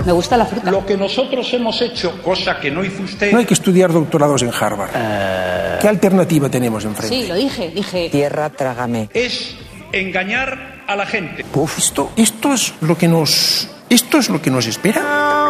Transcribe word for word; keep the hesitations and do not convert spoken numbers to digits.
Me gusta la fruta. Lo que nosotros hemos hecho, cosa que no hizo usted... No hay que estudiar doctorados en Harvard. Uh... ¿Qué alternativa tenemos enfrente? Sí, lo dije, dije... Tierra, trágame. Es engañar a la gente. Uf, esto, esto es lo que nos... ¿Esto es lo que nos espera?